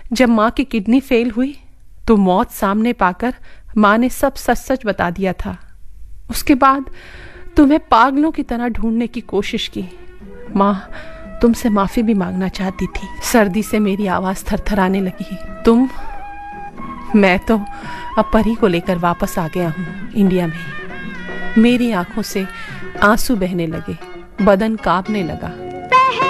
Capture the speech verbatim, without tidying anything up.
जब माँ की किडनी फेल हुई तो मौत सामने पाकर माँ ने सब सच सच बता दिया था। उसके बाद तुम्हें पागलों की तरह ढूंढने की कोशिश की। माँ तुमसे माफी भी मांगना चाहती थी। सर्दी से मेरी आवाज थरथराने लगी। तुम मैं तो अब परी को लेकर वापस आ गया हूँ इंडिया में। मेरी आंखों से आंसू बहने लगे, बदन कांपने लगा।